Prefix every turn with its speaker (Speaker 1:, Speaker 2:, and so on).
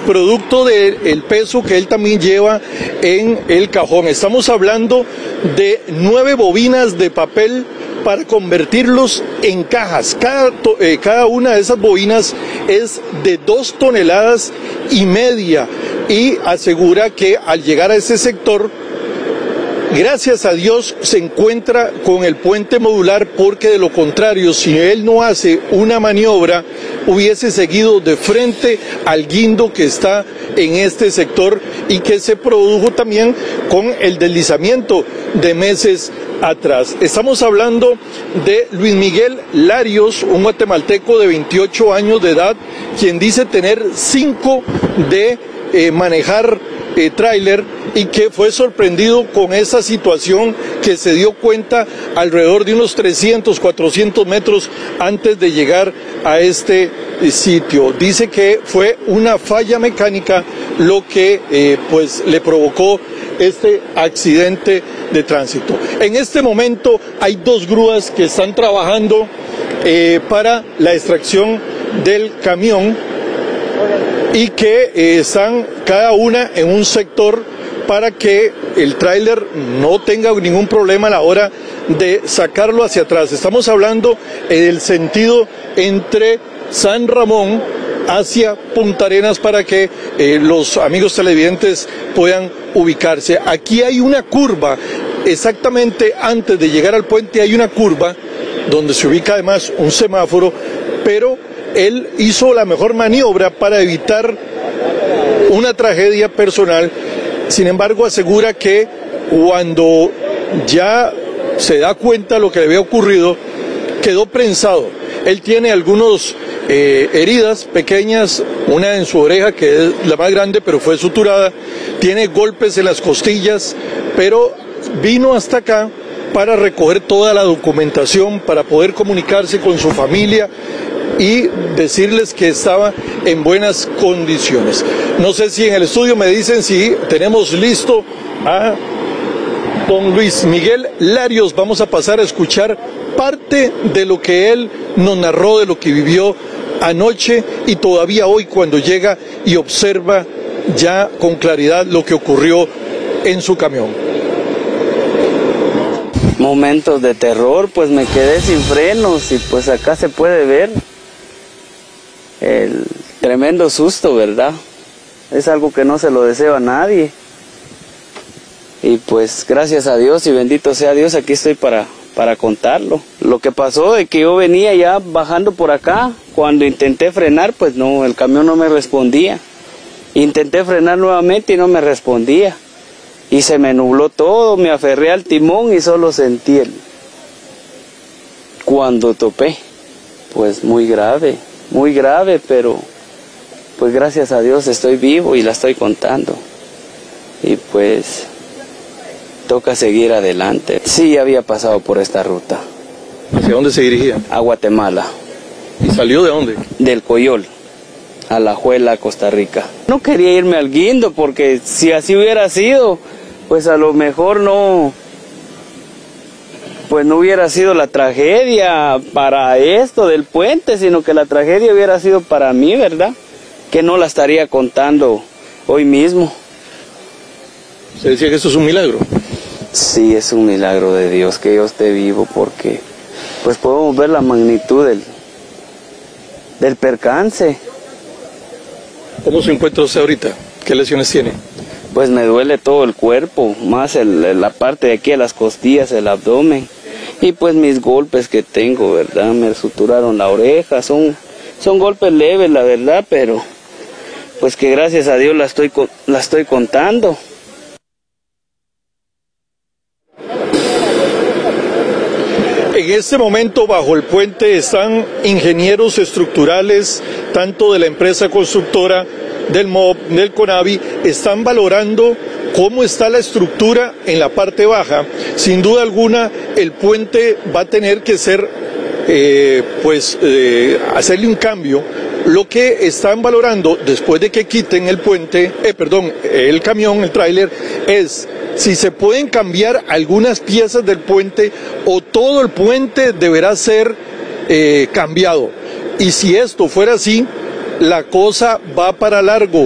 Speaker 1: producto del peso que él también lleva en el cajón. Estamos hablando de 9 bobinas de papel para convertirlos en cajas. Cada una de esas bobinas es de 2,5 toneladas y asegura que al llegar a ese sector, gracias a Dios, se encuentra con el puente modular, porque de lo contrario, si él no hace una maniobra, hubiese seguido de frente al guindo que está en este sector y que se produjo también con el deslizamiento de meses atrás. Estamos hablando de Luis Miguel Larios, un guatemalteco de 28 años de edad, quien dice tener 5 de manejar tráiler, y que fue sorprendido con esa situación, que se dio cuenta alrededor de unos 300, 400 metros antes de llegar a este sitio. Dice que fue una falla mecánica lo que pues le provocó este accidente de tránsito. En este momento hay 2 grúas que están trabajando para la extracción del camión y que están cada una en un sector para que el tráiler no tenga ningún problema a la hora de sacarlo hacia atrás. Estamos hablando del sentido entre San Ramón hacia Punta Arenas, para que los amigos televidentes puedan ubicarse. Aquí hay una curva, exactamente antes de llegar al puente hay una curva donde se ubica además un semáforo, pero él hizo la mejor maniobra para evitar una tragedia personal. Sin embargo, asegura que cuando ya se da cuenta de lo que le había ocurrido, quedó prensado. Él tiene algunas heridas pequeñas, una en su oreja, que es la más grande, pero fue suturada, tiene golpes en las costillas, pero vino hasta acá para recoger toda la documentación, para poder comunicarse con su familia y decirles que estaba en buenas condiciones. No sé si en el estudio me dicen si tenemos listo a don Luis Miguel Larios. Vamos a pasar a escuchar parte de lo que él nos narró, de lo que vivió anoche y todavía hoy, cuando llega y observa ya con claridad lo que ocurrió en su camión.
Speaker 2: Momentos de terror, pues me quedé sin frenos y pues acá se puede ver el tremendo susto, ¿verdad? Es algo que no se lo deseo a nadie. Y pues gracias a Dios y bendito sea Dios, aquí estoy para contarlo. Lo que pasó es que yo venía ya bajando por acá, cuando intenté frenar, pues no, el camión no me respondía. Intenté frenar nuevamente y no me respondía. Y se me nubló todo, me aferré al timón y solo sentí cuando topé, pues muy grave, pero pues gracias a Dios estoy vivo y la estoy contando. Y pues toca seguir adelante. Sí, había pasado por esta ruta.
Speaker 1: ¿Hacia dónde se dirigía?
Speaker 2: A Guatemala.
Speaker 1: ¿Y salió de dónde?
Speaker 2: Del Coyol, a La Juela, Costa Rica. No quería irme al guindo, porque si así hubiera sido, pues a lo mejor no hubiera sido la tragedia para esto del puente, sino que la tragedia hubiera sido para mí, ¿verdad? Que no la estaría contando hoy mismo.
Speaker 1: ¿Se decía que esto es un milagro?
Speaker 2: Sí, es un milagro de Dios que yo esté vivo, porque pues podemos ver la magnitud del percance.
Speaker 1: ¿Cómo se encuentra usted ahorita? ¿Qué lesiones tiene?
Speaker 2: Pues me duele todo el cuerpo, más la parte de aquí de las costillas, el abdomen, y pues mis golpes que tengo, ¿verdad? Me suturaron la oreja, son golpes leves, la verdad, pero pues que gracias a Dios la estoy contando.
Speaker 1: En este momento bajo el puente están ingenieros estructurales, tanto de la empresa constructora, del MOB, del CONAVI, están valorando cómo está la estructura en la parte baja. Sin duda alguna el puente va a tener que ser, hacerle un cambio. Lo que están valorando después de que quiten el puente, el camión, el tráiler, es si se pueden cambiar algunas piezas del puente o todo el puente deberá ser cambiado. Y si esto fuera así, la cosa va para largo.